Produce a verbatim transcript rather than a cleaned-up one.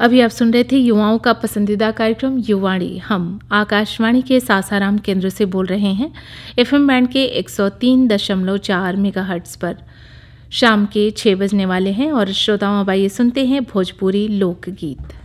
अभी आप सुन रहे थे युवाओं का पसंदीदा कार्यक्रम युवाणी। हम आकाशवाणी के सासाराम केंद्र से बोल रहे हैं एफएम बैंड के एक सौ तीन दशमलव चार मेगाहर्ट्ज पर। शाम के छः बजने वाले हैं और श्रोताओं अब आइए सुनते हैं भोजपुरी लोकगीत।